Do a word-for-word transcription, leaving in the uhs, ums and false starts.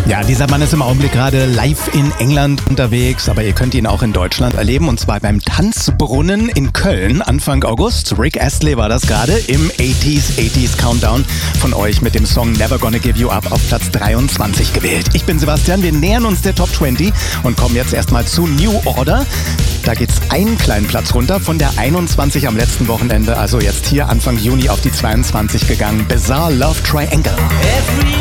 Ja, dieser Mann ist im Augenblick gerade live in England unterwegs, aber ihr könnt ihn auch in Deutschland erleben, und zwar beim Tanzbrunnen in Köln Anfang August. Rick Astley war das gerade im achtziger achtziger Countdown von euch mit dem Song Never Gonna Give You Up auf Platz dreiundzwanzig gewählt. Ich bin Sebastian, wir nähern uns der Top zwanzig und kommen jetzt erstmal zu New Order. Da geht's einen kleinen Platz runter von der einundzwanzig am letzten Wochenende, also jetzt hier Anfang Juni auf die zweiundzwanzig gegangen. Bizarre Love Triangle. Every